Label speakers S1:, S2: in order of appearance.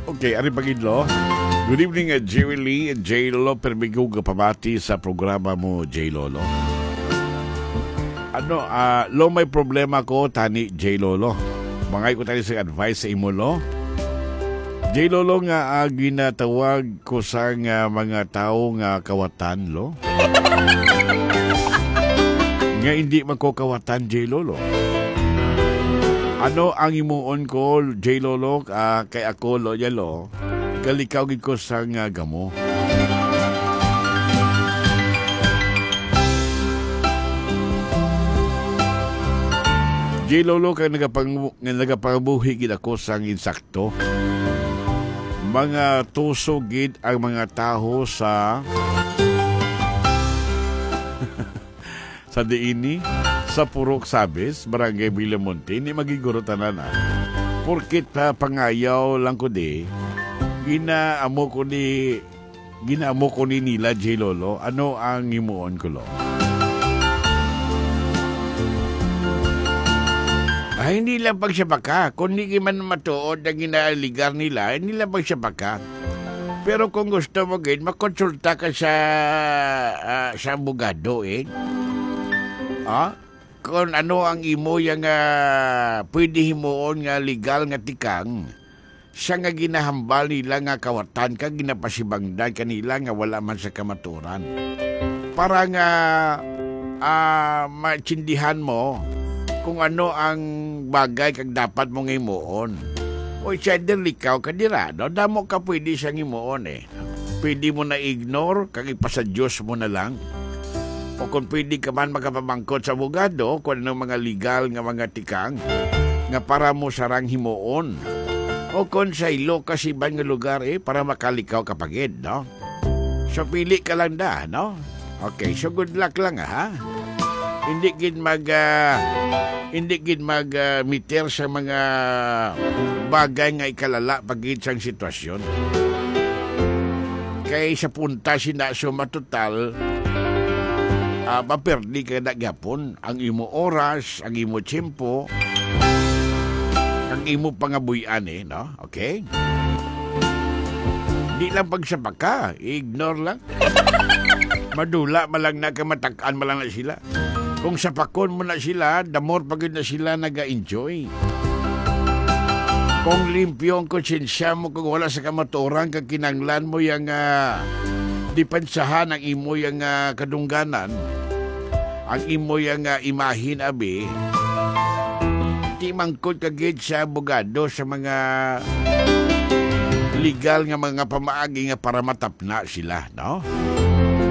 S1: Okay, ari pagidlo. Good evening, Jerry Lee and J. Lolo. Permigo ka pamati sa programa mo, J. Lolo. Lo may problema ko, tani J. Lolo. Mangay ko tani sa advice sa imo, lo. J. Lolo nga ginatawag ko sa mga tao nga kawatan, lo. Nga hindi magkukawatan, J. Lolo. Ano ang imuon ko, J. Lolo, kay ako, lo, yalo, galikawin ko sa gamo. J. Lolo, kay nagapangabuhi gid ako sa insakto. Mga tuso gid ang mga taho sa sa diini, sa Purok Sabis, Barangay Villamonte, ni magiguro tanan Porkit pangayaw lang ko ginaamo ko ni nila, J. Lolo. Ano ang imuon ko, lo? Ay, hindi lang pagsabaka. Kung hindi man matuod ang ginaligar nila, hindi lang pagsabaka. Pero kung gusto mo makonsulta ka sa abogado, kung ano ang imo yung pwede himuon nga legal nga tikang siya nga ginahambal nila nga kawatan ka, ginapasibangdan kanila nga wala man sa kamaturan. Para nga matsindihan mo kung ano ang bagay kag dapat mong himuon. O siya likaw ka dira, no? Damo ka pwede siyang himuon Pwede mo na ignore, kag ipasa Diyos mo na lang. O kung pwede ka man magkapamangkot sa abogado kung ano mga legal nga mga tikang nga para mo sarang himuon. O kung sa ilo kasi ba nga lugar para makalikaw kapagid, no? So pili ka lang no? Okay, so good luck lang ha. Hindi gid mag meter sa mga bagay nga ikalala pagid sang sitwasyon. Kay sa punta sinasyo matutal maperdi ka na gapon ang imo oras, ang imo tiyempo, ang imo pangabuyan no? Okay? Di lang pagsabaka, ignore lang. Madula malang nakamatakan malang na sila. Kung sapakon mo na sila, the more pagod na sila naga-enjoy. Kung limpyo ang konsensya mo, kung wala sa kamaturan, kag kinanglan mo yung dipensahan ang imo yung kadungganan, ang imo yung imahin, di mangkot kagid sa abogado sa mga legal nga mga pamaagi nga para matapna sila, no?